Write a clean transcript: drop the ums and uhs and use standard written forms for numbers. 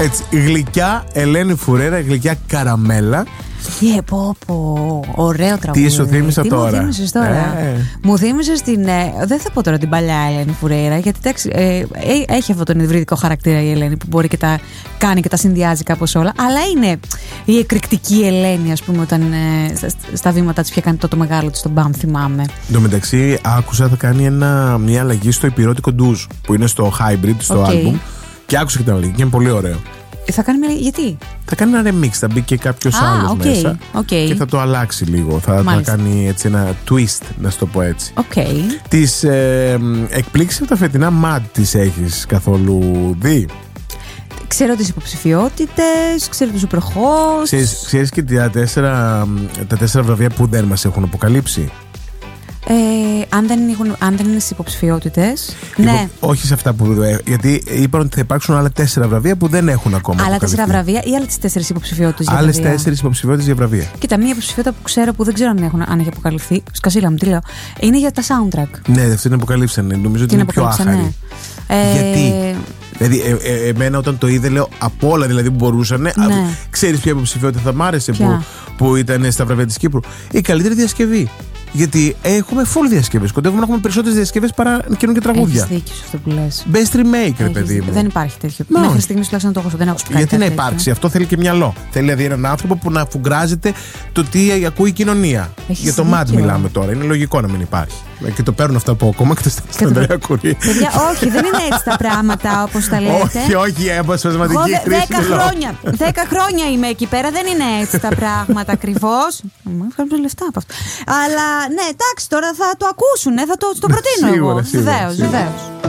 Έτσι, γλυκιά Ελένη Φουρέρα, γλυκιά καραμέλα. Ωραίο τραγούδι. Τι σου θύμισα τώρα. Μου θύμισες τώρα. Μου θύμισες την. Δεν θα πω τώρα την παλιά Ελένη Φουρέρα, γιατί έχει αυτόν τον υβριδικό χαρακτήρα η Ελένη που μπορεί και τα κάνει και τα συνδυάζει κάπως όλα. Αλλά είναι η εκρηκτική Ελένη, ας πούμε, όταν στα βήματα της πια κάνει το μεγάλο της τον μπαμ, θυμάμαι. Εν τω μεταξύ, άκουσα θα κάνει μια αλλαγή στο υπηρώτικο ντουζ που είναι στο Hybrid, στο άλμπουμ. Και άκουσα και την αλλαγή και είναι πολύ ωραίο. Θα κάνει γιατί? Θα κάνει ένα remix, θα μπει και κάποιος άλλος μέσα και θα το αλλάξει λίγο. Θα κάνει έτσι ένα twist, να σου το πω έτσι. Τις εκπλήξεις από τα φετινά MAD τις έχεις καθόλου δει? Ξέρω τις υποψηφιότητες, ξέρω τους υπερχώς. Ξέρεις και τα 4 βραβεία που δεν μας έχουν αποκαλύψει. Αν δεν είναι στις υποψηφιότητες. Ναι. Όχι σε αυτά που. Γιατί είπαν ότι θα υπάρξουν άλλα 4 βραβεία που δεν έχουν ακόμα. Άλλα 4 βραβεία ή άλλες 4 υποψηφιότητες? Άλλες 4 υποψηφιότητες για βραβεία. Κοίτα, μία υποψηφιότητα που ξέρω που δεν ξέρω αν έχει αποκαλυφθεί. Σκασίλα μου, τι λέω. Είναι για τα soundtrack. Ναι, αυτή την αποκαλύψανε. Νομίζω ότι είναι πιο άχαρη. Γιατί. Δηλαδή, εμένα όταν το είδε, λέω από όλα δηλαδή που μπορούσαν. Ναι. Ξέρεις ποια υποψηφιότητα θα μ' άρεσε που ήταν στα βραβεία της Κύπρου? Η καλύτερη διασκευή. Γιατί έχουμε full διασκευές. Κοντεύουμε να έχουμε περισσότερες διασκευές παρά καινούργια τραγούδια. Έχεις δίκιο σε αυτό που λες. Best remake, παιδί μου. Δεν υπάρχει τέτοιο. Μέχρι στιγμής τουλάχιστον το έχω. Δεν έχω πει. Γιατί να υπάρξει? Αυτό θέλει και μυαλό. Θέλει δηλαδή έναν άνθρωπο που να αφουγκράζεται το τι ακούει η κοινωνία. Για το MAD μιλάμε τώρα. Είναι λογικό να μην υπάρχει. Και το παίρνουν αυτά από ακόμα και στην Ανδρέα Κουρί. Όχι, δεν είναι έτσι τα πράγματα όπως τα λέτε. Όχι, αποσπασματική χρήση. 10 χρόνια είμαι εκεί πέρα. Δεν είναι έτσι τα πράγματα ακριβώς. Μου βγάζουν λεφτά από αυτό. Αλλά ναι, εντάξει, τώρα θα το ακούσουν, θα το προτείνω εγώ. Βεβαίως.